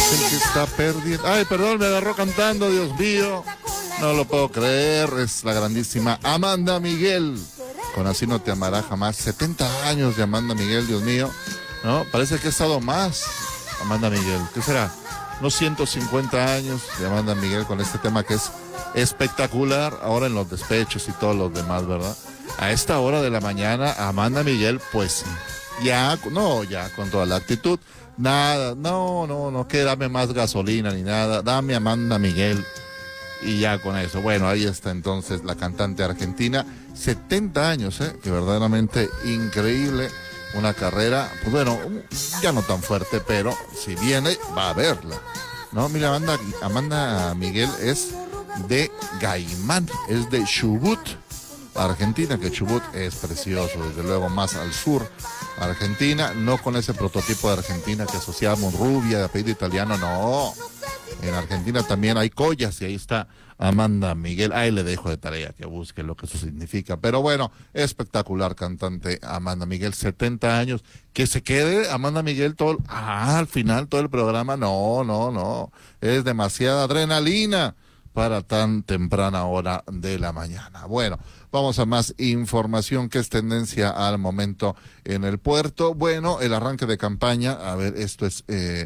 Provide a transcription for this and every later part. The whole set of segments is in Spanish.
es el que está perdiendo. Ay, perdón, me agarró cantando, Dios mío. No lo puedo creer, es la grandísima Amanda Miguel. Con Así no te amará jamás. 70 años de Amanda Miguel, Dios mío. ¿No? Parece que ha estado más Amanda Miguel. ¿Qué será? Unos 150 años de Amanda Miguel con este tema que es espectacular. Ahora en los despechos y todos los demás, ¿verdad? A esta hora de la mañana, Amanda Miguel, pues ya con toda la actitud. Nada, no, que dame más gasolina ni nada. Dame Amanda Miguel. Y ya con eso, bueno, ahí está entonces la cantante argentina, 70 años, que verdaderamente increíble, una carrera, pues bueno, ya no tan fuerte, pero si viene, va a verla, ¿no? Mira, Amanda Miguel es de Gaimán, es de Chubut, Argentina, que Chubut es precioso, desde luego más al sur, Argentina, no con ese prototipo de Argentina que asociamos rubia, de apellido italiano, no. En Argentina también hay collas y ahí está Amanda Miguel. Ahí le dejo de tarea que busque lo que eso significa. Pero bueno, espectacular cantante Amanda Miguel, 70 años. Que se quede Amanda Miguel al final todo el programa. No. Es demasiada adrenalina para tan temprana hora de la mañana. Bueno, vamos a más información que es tendencia al momento en el puerto. Bueno, el arranque de campaña, a ver, esto es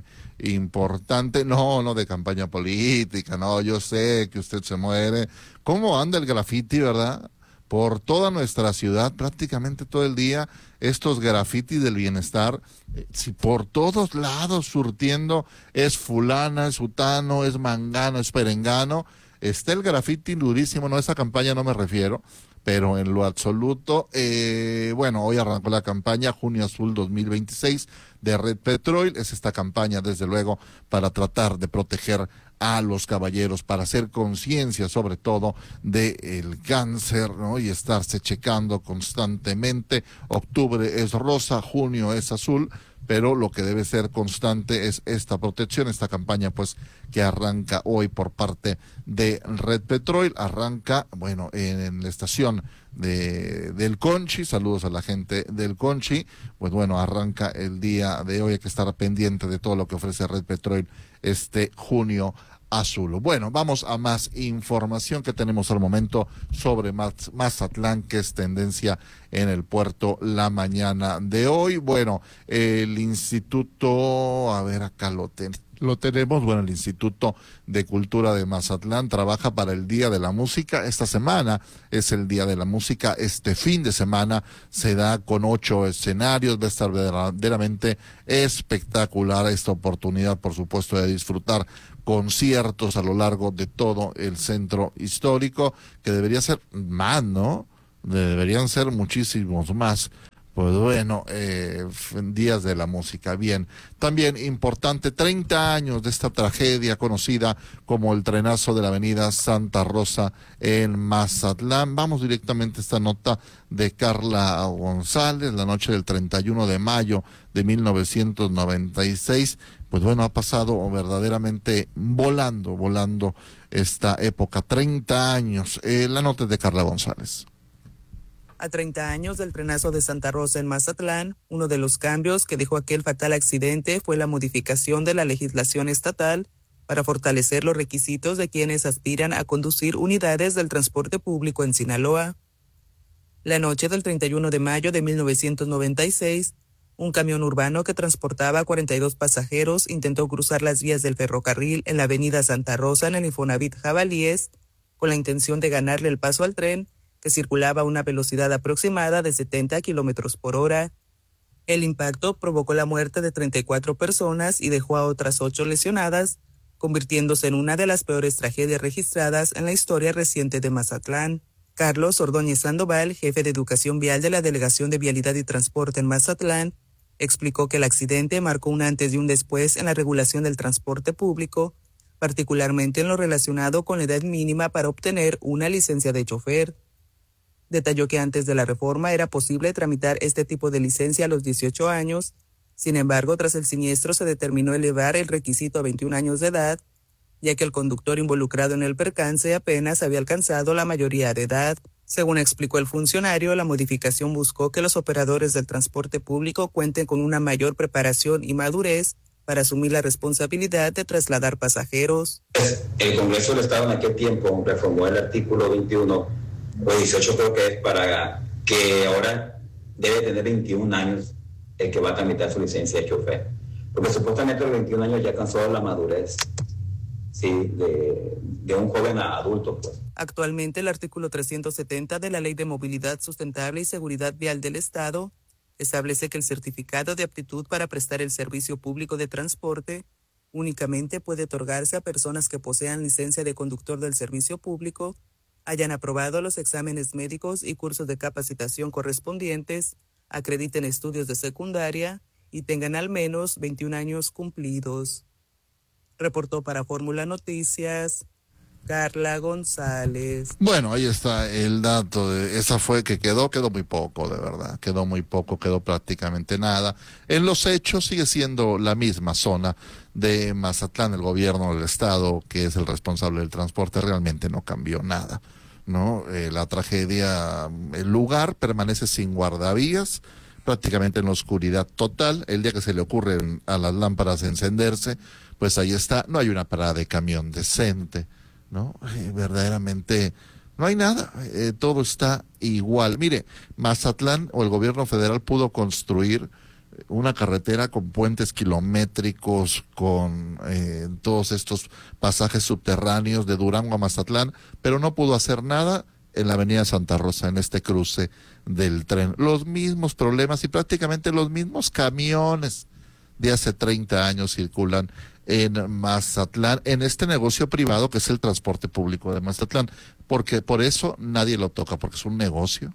importante, no de campaña política, no, yo sé que usted se muere. ¿Cómo anda el graffiti, verdad? Por toda nuestra ciudad, prácticamente todo el día, estos grafitis del bienestar, si por todos lados surtiendo, es fulana, es sutano, es mangano, es perengano, está el graffiti durísimo, no, a esa campaña no me refiero, pero en lo absoluto, bueno, hoy arrancó la campaña Junio Azul 2026 de Red Petrol. Es esta campaña, desde luego, para tratar de proteger a los caballeros, para hacer conciencia sobre todo del cáncer, ¿no? Y estarse checando constantemente. Octubre es rosa, junio es azul, pero lo que debe ser constante es esta protección, esta campaña pues que arranca hoy por parte de Red Petrol, arranca, bueno, en la estación del Conchi, saludos a la gente del Conchi, pues bueno, arranca el día de hoy, hay que estar pendiente de todo lo que ofrece Red Petrol este junio azul. Bueno, vamos a más información que tenemos al momento sobre Mazatlán, que es tendencia en el puerto la mañana de hoy. Bueno, el instituto, a ver, acá lo tenemos, bueno, el Instituto de Cultura de Mazatlán trabaja para el Día de la Música. Esta semana es el Día de la Música, este fin de semana se da con 8 escenarios, va a estar verdaderamente espectacular esta oportunidad, por supuesto, de disfrutar conciertos a lo largo de todo el centro histórico, que debería ser más, ¿no? Deberían ser muchísimos más. Pues bueno, días de la música, bien. También importante, 30 años de esta tragedia conocida como el trenazo de la avenida Santa Rosa en Mazatlán. Vamos directamente a esta nota de Carla González, la noche del 31 de mayo de 1996. Pues bueno, ha pasado verdaderamente volando esta época, 30 años. La nota es de Carla González. A 30 años del trenazo de Santa Rosa en Mazatlán, uno de los cambios que dejó aquel fatal accidente fue la modificación de la legislación estatal para fortalecer los requisitos de quienes aspiran a conducir unidades del transporte público en Sinaloa. La noche del 31 de mayo de 1996, un camión urbano que transportaba 42 pasajeros intentó cruzar las vías del ferrocarril en la avenida Santa Rosa en el Infonavit Jabalíes con la intención de ganarle el paso al tren, que circulaba a una velocidad aproximada de 70 kilómetros por hora. El impacto provocó la muerte de 34 personas y dejó a otras 8 lesionadas, convirtiéndose en una de las peores tragedias registradas en la historia reciente de Mazatlán. Carlos Ordóñez Sandoval, jefe de Educación Vial de la Delegación de Vialidad y Transporte en Mazatlán, explicó que el accidente marcó un antes y un después en la regulación del transporte público, particularmente en lo relacionado con la edad mínima para obtener una licencia de chofer. Detalló que antes de la reforma era posible tramitar este tipo de licencia a los 18 años, sin embargo, tras el siniestro se determinó elevar el requisito a 21 años de edad, ya que el conductor involucrado en el percance apenas había alcanzado la mayoría de edad. Según explicó el funcionario, la modificación buscó que los operadores del transporte público cuenten con una mayor preparación y madurez para asumir la responsabilidad de trasladar pasajeros. El Congreso del Estado en aquel tiempo reformó el artículo 21 o 18 creo que es, para que ahora debe tener 21 años el que va a tramitar su licencia de chofer. Porque supuestamente a los 21 años ya alcanzó la madurez, sí, de un joven a adulto, pues. Actualmente el artículo 370 de la Ley de Movilidad Sustentable y Seguridad Vial del Estado establece que el certificado de aptitud para prestar el servicio público de transporte únicamente puede otorgarse a personas que posean licencia de conductor del servicio público, hayan aprobado los exámenes médicos y cursos de capacitación correspondientes, acrediten estudios de secundaria y tengan al menos 21 años cumplidos. Reportó para Fórmula Noticias Carla González. Bueno, ahí está el dato. Esa fue que quedó muy poco, de verdad. Quedó muy poco, quedó prácticamente nada. En los hechos sigue siendo la misma zona de Mazatlán. El gobierno del estado, que es el responsable del transporte, realmente no cambió nada, ¿no? La tragedia, el lugar permanece sin guardavías, prácticamente en la oscuridad total. El día que se le ocurren a las lámparas encenderse, pues ahí está. No hay una parada de camión decente, ¿no? Verdaderamente no hay nada, todo está igual. Mire, Mazatlán o el gobierno federal pudo construir una carretera con puentes kilométricos, con todos estos pasajes subterráneos de Durango a Mazatlán, pero no pudo hacer nada en la avenida Santa Rosa, en este cruce del tren. Los mismos problemas y prácticamente los mismos camiones de hace 30 años circulan en Mazatlán, en este negocio privado que es el transporte público de Mazatlán, porque por eso nadie lo toca, porque es un negocio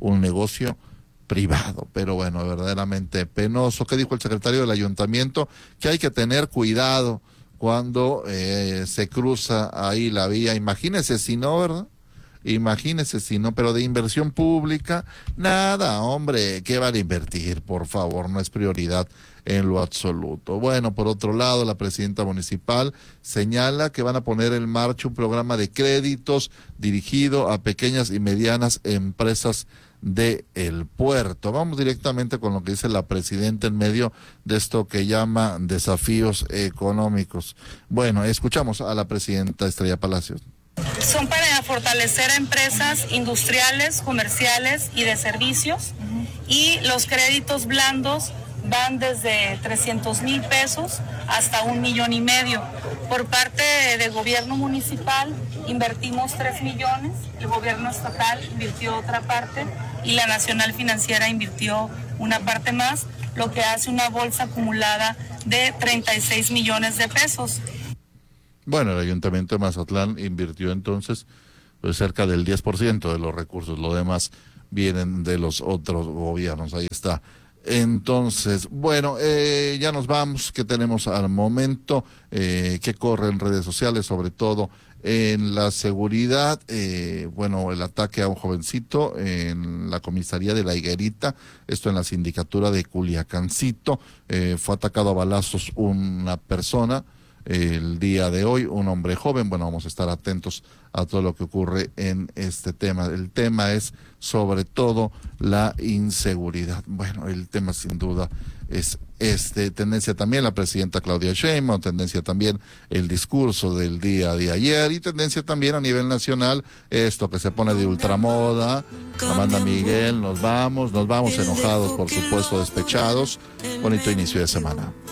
privado. Pero bueno, verdaderamente penoso. ¿Qué dijo el secretario del ayuntamiento? Que hay que tener cuidado cuando se cruza ahí la vía. Imagínese si no, ¿verdad? Imagínese si no, pero de inversión pública, nada, hombre, ¿qué van a invertir? Por favor, no es prioridad en lo absoluto. Bueno, por otro lado, la presidenta municipal señala que van a poner en marcha un programa de créditos dirigido a pequeñas y medianas empresas de el puerto. Vamos directamente con lo que dice la presidenta en medio de esto que llama desafíos económicos. Bueno, escuchamos a la presidenta Estrella Palacios. Son para fortalecer a empresas industriales, comerciales y de servicios, y los créditos blandos van desde 300,000 pesos hasta 1,5 millones. Por parte del gobierno municipal invertimos 3 millones, el gobierno estatal invirtió otra parte y la Nacional Financiera invirtió una parte más, lo que hace una bolsa acumulada de 36 millones de pesos. Bueno, el Ayuntamiento de Mazatlán invirtió entonces pues cerca del 10% de los recursos, lo demás vienen de los otros gobiernos, ahí está. Entonces, bueno, ya nos vamos, que tenemos al momento, que corre en redes sociales, sobre todo en la seguridad, bueno, el ataque a un jovencito en la comisaría de La Higuerita, esto en la sindicatura de Culiacancito, fue atacado a balazos una persona el día de hoy, un hombre joven. Bueno, vamos a estar atentos a todo lo que ocurre en este tema. El tema es sobre todo la inseguridad. Bueno, el tema sin duda es tendencia también la presidenta Claudia Sheinbaum, tendencia también el discurso del día de ayer y tendencia también a nivel nacional esto que se pone de ultramoda. Amanda Miguel, nos vamos enojados, por supuesto, despechados. Bonito inicio de semana.